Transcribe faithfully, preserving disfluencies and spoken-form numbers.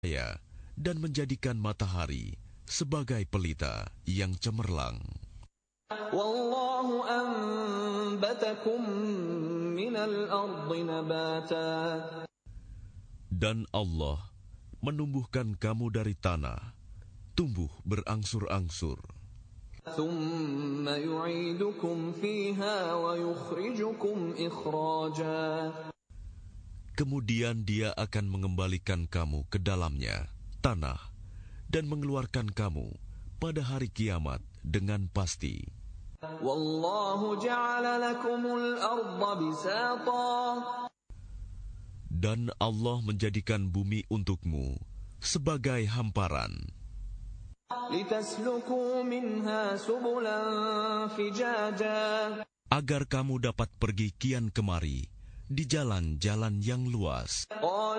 Ya, dan menjadikan matahari sebagai pelita yang cemerlang. Wallahu anbatakum minal ardi nabata. Dan Allah menumbuhkan kamu dari tanah, tumbuh berangsur-angsur. Thumma yu'idukum fiha wa yukhrijukum ikhraja. Kemudian Dia akan mengembalikan kamu ke dalamnya, tanah, dan mengeluarkan kamu pada hari kiamat dengan pasti. Wallahu ja'ala lakumul arda bisata. Dan Allah menjadikan bumi untukmu sebagai hamparan, Litasluku minha subulan fijaja. agar kamu dapat pergi kian kemari di jalan-jalan yang luas.